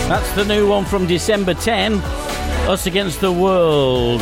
That's the new one from December 10, Us Against the World.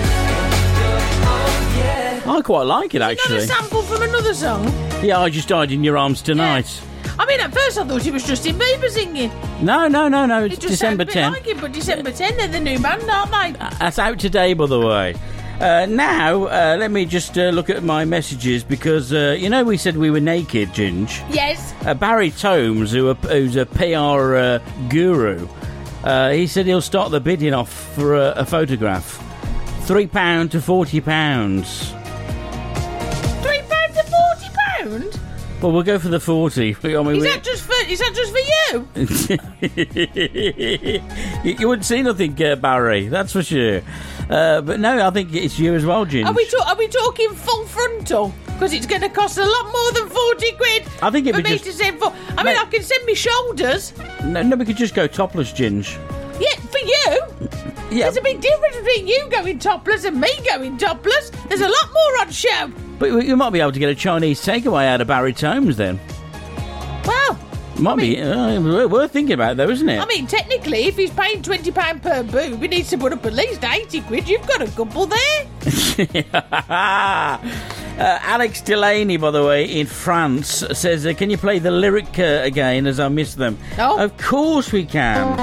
I quite like it, actually. Is it not a sample from another song? Yeah, I Just Died in Your Arms Tonight. Yeah. I mean, at first I thought it was Justin Bieber singing. No, it's December 10. Like it, but December 10, they're the new band, aren't they? That's out today, by the way. Now, let me just look at my messages, because, we said we were naked, Ginge. Yes. Barry Tomes, who's a PR guru, he said he'll start the bidding off for a photograph. £3 to £40. £3 to £40? Well, we'll go for the 40. I mean, is that just for you? You wouldn't see nothing, Barry. That's for sure. But no, I think it's you as well, Ginge. Are we talking full frontal? Because it's going to cost a lot more than 40 quid. I think if for me to send for. I mean, I can send me shoulders. No, we could just go topless, Ginge. Yeah, for you. Yeah. There's a big difference between you going topless and me going topless. There's a lot more on show. But you might be able to get a Chinese takeaway out of Barry Tomes then. Well, might be worth thinking about, though, isn't it? I mean, technically, if he's paying £20 per boob, he needs to put up at least 80 quid. You've got a couple there. Alex Delaney, by the way, in France, says, can you play the lyric again, as I missed them? Oh. Of course we can.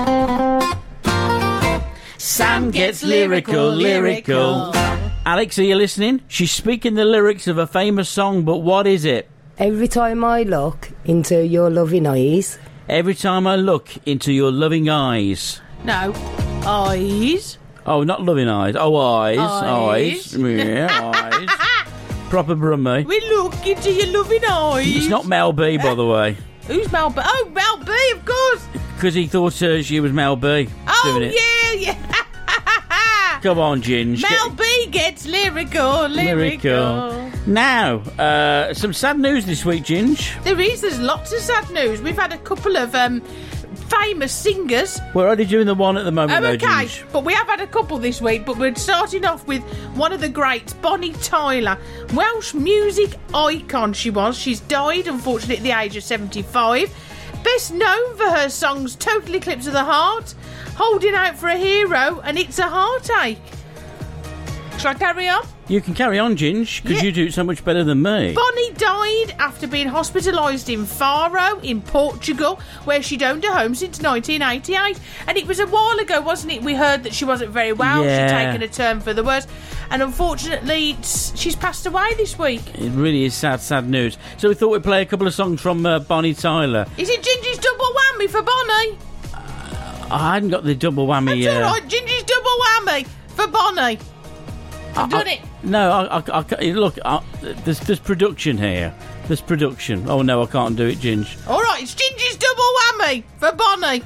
Sam gets lyrical. Alex, are you listening? She's speaking the lyrics of a famous song, but what is it? Every time I look into your loving eyes. Every time I look into your loving eyes. No. Eyes. Oh, not loving eyes. Oh, eyes. Eyes. Yeah, eyes. Proper Brummy. We look into your loving eyes. It's not Mel B, by the way. Who's Mel B? Oh, Mel B, of course. Because he thought she was Mel B. Oh, doing it. yeah. Come on, Ginge. Mel B gets lyrical. Now, some sad news this week, Ginge. There's lots of sad news. We've had a couple of famous singers. We're only doing the one at the moment, though, okay, Ginge. but we have had a couple this week, but we're starting off with one of the greats, Bonnie Tyler. Welsh music icon she was. She's died, unfortunately, at the age of 75. Best known for her songs Total Eclipse of the Heart, Holding Out for a Hero, and It's a Heartache. Shall I carry on? You can carry on, Ginge, because you do it so much better than me. Bonnie died after being hospitalised in Faro, in Portugal, where she'd owned a home since 1988. And it was a while ago, wasn't it? We heard that she wasn't very well. Yeah. She'd taken a turn for the worse. And unfortunately, she's passed away this week. It really is sad news. So we thought we'd play a couple of songs from Bonnie Tyler. Is it Ginger's double whammy for Bonnie? I hadn't got the double whammy. That's all right, Ginger's double whammy for Bonnie. I've done it. No, look, there's production here. There's production. Oh, no, I can't do it, Ginge. All right, it's Ginger's double whammy for Bonnie.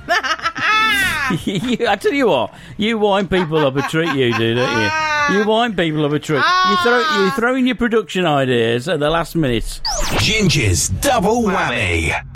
I tell you what, you wind people up a treat, you do, don't you? You wind people up a treat. You throw in your production ideas at the last minute. Ginger's double whammy.